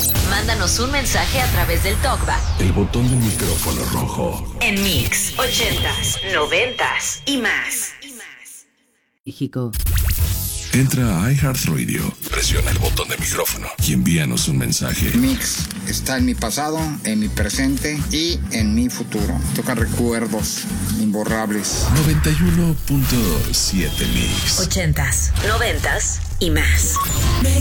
Mándanos un mensaje a través del TalkBack. El botón del micrófono rojo. En Mix 80s, 90s y más. Hijo. Entra a iHeartRadio, presiona el botón de micrófono y envíanos un mensaje. Mix está en mi pasado, en mi presente y en mi futuro. Toca recuerdos imborrables. 91.7 Mix. 80s, 90s y más.